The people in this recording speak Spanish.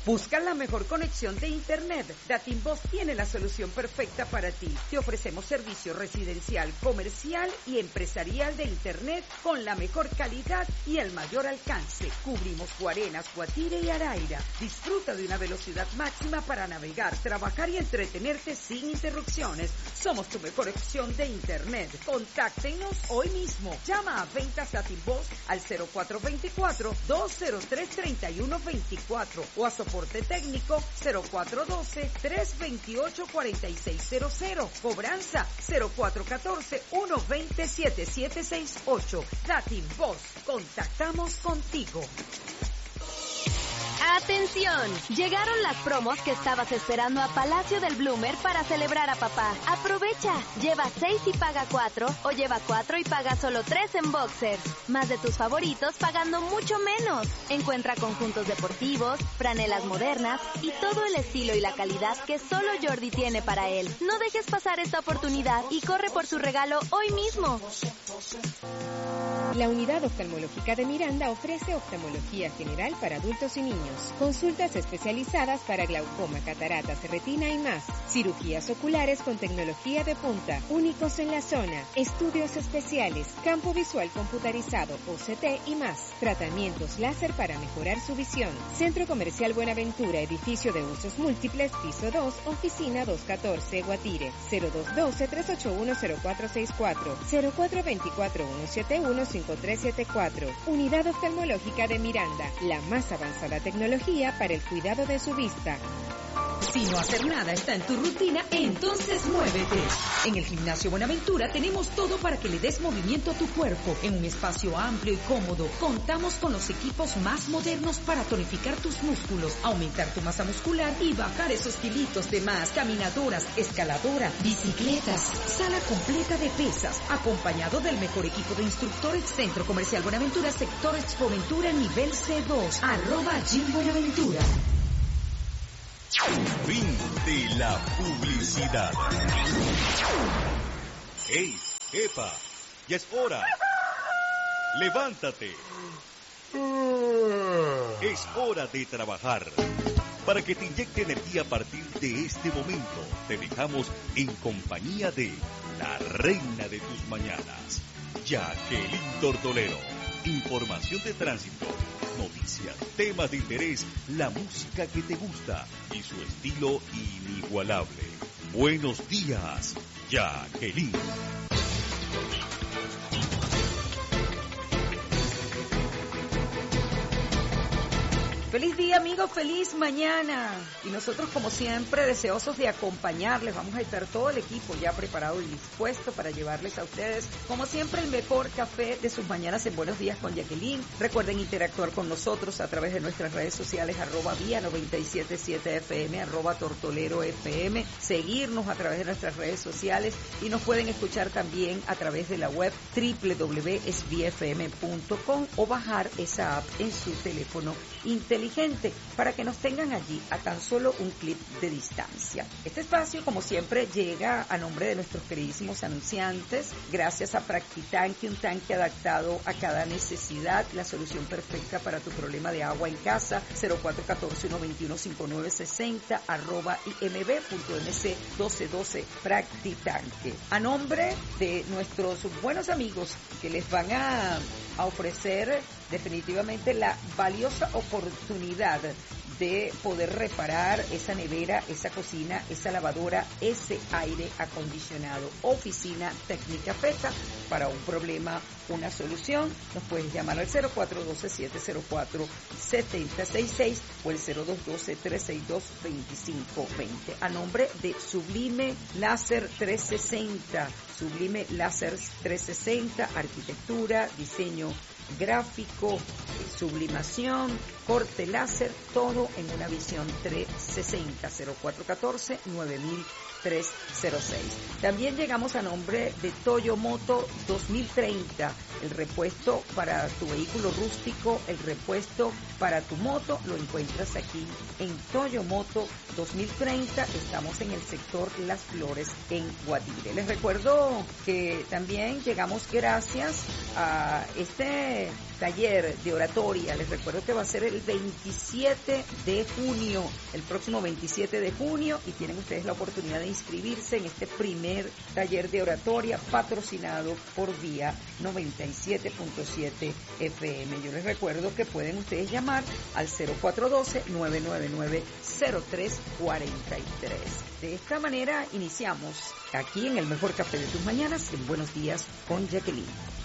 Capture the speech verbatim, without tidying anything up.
¿Buscas la mejor conexión de Internet? Datimvoz tiene la solución perfecta para ti. Te ofrecemos servicio residencial, comercial y empresarial de Internet con la mejor calidad y el mayor alcance. Cubrimos Guarenas, Guatire y Araira. Disfruta de una velocidad máxima para navegar, trabajar y entretenerte sin interrupciones. Somos tu mejor opción de Internet. Contáctenos hoy mismo. Llama a Ventas Datimvoz al cero cuatro dos cuatro, dos cero tres, tres uno dos cuatro o a soporte técnico cero cuatro uno dos, tres dos ocho, cuatro seis cero cero. Cobranza cero cuatro uno cuatro, uno dos cero, siete siete seis ocho. Datimvoz. Contactamos contigo. ¡Atención! Llegaron las promos que estabas esperando a Palacio del Bloomer para celebrar a papá. ¡Aprovecha! Lleva seis y paga cuatro, o lleva cuatro y paga solo tres en boxers. Más de tus favoritos pagando mucho menos. Encuentra conjuntos deportivos, franelas modernas y todo el estilo y la calidad que solo Jordi tiene para él. No dejes pasar esta oportunidad y corre por su regalo hoy mismo. La Unidad Oftalmológica de Miranda ofrece oftalmología general para adultos y niños, consultas especializadas para glaucoma, cataratas, retina y más, cirugías oculares con tecnología de punta, únicos en la zona, estudios especiales, campo visual computarizado, O C T y más, tratamientos láser para mejorar su visión. Centro Comercial Buenaventura, edificio de usos múltiples, piso dos, oficina doscientos catorce, Guatire, cero dos uno dos, tres ocho uno, cero cuatro seis cuatro, cero cuatro dos cuatro, uno siete uno, cinco tres siete cuatro. Unidad Oftalmológica de Miranda, la más avanzada tecnología para el cuidado de su vista. Si no hacer nada está en tu rutina, entonces muévete. En el Gimnasio Buenaventura tenemos todo para que le des movimiento a tu cuerpo. En un espacio amplio y cómodo, contamos con los equipos más modernos para tonificar tus músculos, aumentar tu masa muscular y bajar esos kilitos de más. Caminadoras, escaladora, bicicletas, sala completa de pesas, acompañado del mejor equipo de instructores. Centro Comercial Buenaventura, sector Expoventura, nivel C dos, arroba Gym Buenaventura. Fin de la publicidad. ¡Ey, jefa! ¡Ya es hora! ¡Levántate! Es hora de trabajar. Para que te inyecte energía a partir de este momento, te dejamos en compañía de la reina de tus mañanas, Jacqueline Tortolero. Información de tránsito, noticias, temas de interés, la música que te gusta y su estilo inigualable. Buenos días, Jacqueline. Feliz día, amigos, feliz mañana. Y nosotros, como siempre, deseosos de acompañarles. Vamos a estar todo el equipo ya preparado y dispuesto para llevarles a ustedes, como siempre, el mejor café de sus mañanas en Buenos Días con Jacqueline. Recuerden interactuar con nosotros a través de nuestras redes sociales, arroba vía noventa y siete punto siete F M, arroba tortolero F M. Seguirnos a través de nuestras redes sociales y nos pueden escuchar también a través de la web doble u doble u doble u punto s b f m punto com o bajar esa app en su teléfono inteligente para que nos tengan allí a tan solo un clic de distancia. Este espacio, como siempre, llega a nombre de nuestros queridísimos anunciantes, gracias a Practitanque, un tanque adaptado a cada necesidad, la solución perfecta para tu problema de agua en casa, cero cuatro uno cuatro, uno dos uno, cinco nueve seis cero, arroba imb.mc doce doce Practitanque. A nombre de nuestros buenos amigos que les van a, a ofrecer definitivamente la valiosa oportunidad de poder reparar esa nevera, esa cocina, esa lavadora, ese aire acondicionado. Oficina Técnica Feta, para un problema, una solución. Nos puedes llamar al cero cuatro uno dos, siete cero cuatro, siete cero seis seis o el cero dos uno dos, tres seis dos, dos cinco dos cero. A nombre de Sublime Láser trescientos sesenta. Sublime Láser trescientos sesenta, arquitectura, diseño gráfico, sublimación, corte láser, todo en una visión trescientos sesenta. Cero cuatro uno cuatro, nueve mil trescientos seis. También llegamos a nombre de Toyomoto dos mil treinta, el repuesto para tu vehículo rústico, el repuesto para tu moto, lo encuentras aquí en Toyomoto dos mil treinta. Estamos en el sector Las Flores en Guatire. Les recuerdo que también llegamos gracias a este taller de oratoria. Les recuerdo que va a ser el veintisiete de junio, el próximo veintisiete de junio, y tienen ustedes la oportunidad de inscribirse en este primer taller de oratoria patrocinado por Vía noventa y siete punto siete F M. Yo les recuerdo que pueden ustedes llamar al cero cuatro uno dos, nueve nueve nueve, cero tres cuatro tres. De esta manera iniciamos aquí en el mejor café de tus mañanas, en Buenos Días con Jacqueline.